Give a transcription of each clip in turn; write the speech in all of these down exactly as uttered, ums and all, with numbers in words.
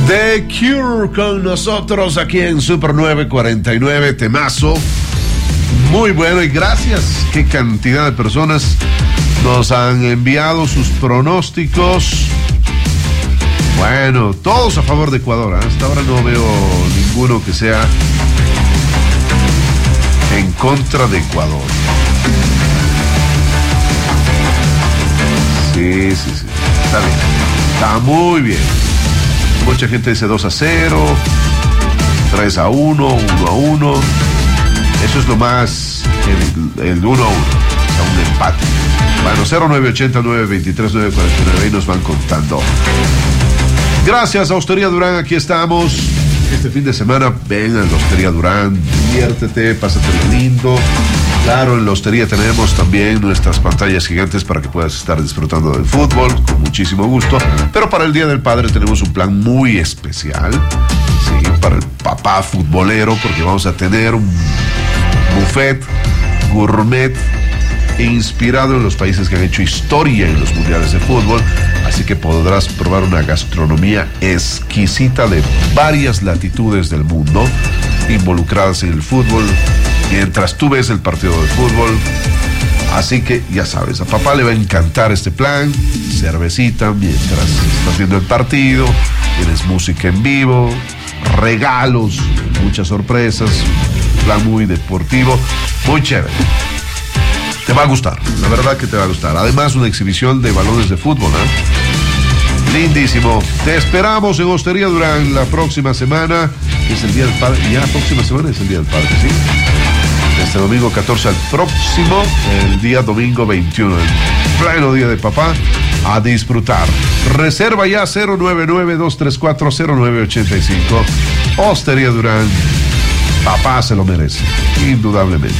The Cure con nosotros aquí en Super nueve cuarenta y nueve, temazo. Muy bueno y gracias. Qué cantidad de personas nos han enviado sus pronósticos. Bueno, todos a favor de Ecuador. ¿eh? Hasta ahora no veo ninguno que sea en contra de Ecuador. Sí, sí, sí. Está bien. Está muy bien. Mucha gente dice dos a cero, tres a uno, uno a uno. Eso es lo más, el, el uno a uno, o sea, un empate. Bueno, cero nueve ochenta nueve veintitrés nueve cuarenta y nueve, ahí nos van contando. Gracias a Hostería Durán, aquí estamos. Este fin de semana ven a la Hostería Durán, diviértete, pásate lindo. Claro, en la Hostería tenemos también nuestras pantallas gigantes para que puedas estar disfrutando del fútbol con muchísimo gusto. Pero para el Día del Padre tenemos un plan muy especial, sí, para el papá futbolero, porque vamos a tener un buffet gourmet inspirado en los países que han hecho historia en los mundiales de fútbol, así que podrás probar una gastronomía exquisita de varias latitudes del mundo involucradas en el fútbol mientras tú ves el partido de fútbol. Así que ya sabes, a papá le va a encantar este plan. Cervecita mientras estás viendo el partido, tienes música en vivo, regalos, muchas sorpresas, plan muy deportivo, muy chévere. Te va a gustar, la verdad que te va a gustar. Además, una exhibición de balones de fútbol, ¿eh? Lindísimo. Te esperamos en Hostería Durán la próxima semana, que es el Día del Padre. Ya la próxima semana es el Día del Padre, ¿sí? Este domingo catorce al próximo, el día domingo veintiuno, el pleno día de papá, a disfrutar. Reserva ya cero nueve nueve dos tres cuatro cero nueve ocho cinco. Hostería Durán, papá se lo merece, indudablemente.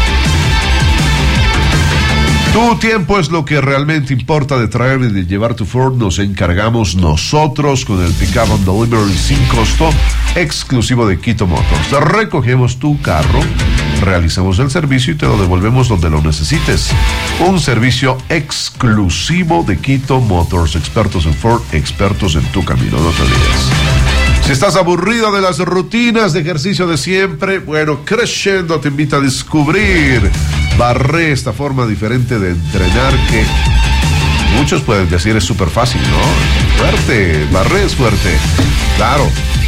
Tu tiempo es lo que realmente importa. De traer y de llevar tu Ford nos encargamos nosotros con el Pick-up and Delivery sin costo exclusivo de Quito Motors. Recogemos tu carro, realizamos el servicio y te lo devolvemos donde lo necesites. Un servicio exclusivo de Quito Motors. Expertos en Ford, expertos en tu camino. No te olvides. Si estás aburrido de las rutinas de ejercicio de siempre, bueno, Crescendo te invita a descubrir Barré, esta forma diferente de entrenar que muchos pueden decir es súper fácil, ¿no? Fuerte, Barré es fuerte, claro.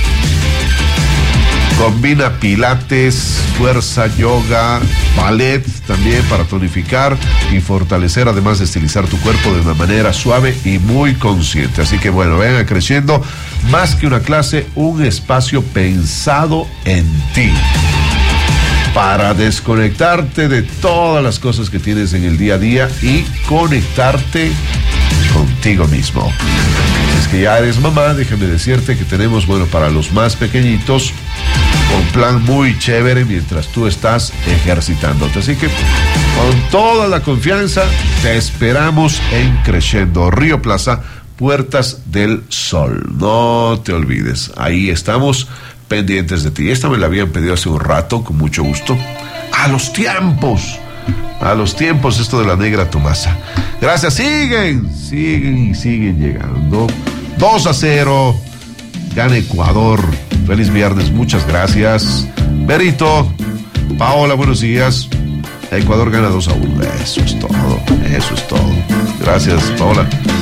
Combina pilates, fuerza, yoga, ballet también para tonificar y fortalecer, además de estilizar tu cuerpo de una manera suave y muy consciente. Así que bueno, vengan creciendo. Más que una clase, un espacio pensado en ti, para desconectarte de todas las cosas que tienes en el día a día y conectarte contigo mismo. Si es que ya eres mamá, déjame decirte que tenemos, bueno, para los más pequeñitos, un plan muy chévere mientras tú estás ejercitándote. Así que con toda la confianza te esperamos en Crescendo Río Plaza, Puertas del Sol. No te olvides, ahí estamos pendientes de ti. Esta me la habían pedido hace un rato, con mucho gusto. A los tiempos, a los tiempos, esto de la negra Tomasa. Gracias, siguen, siguen y siguen llegando. dos a cero, gana Ecuador. Feliz viernes, muchas gracias. Berito, Paola, buenos días. Ecuador gana dos a uno. Eso es todo, eso es todo. Gracias, Paola.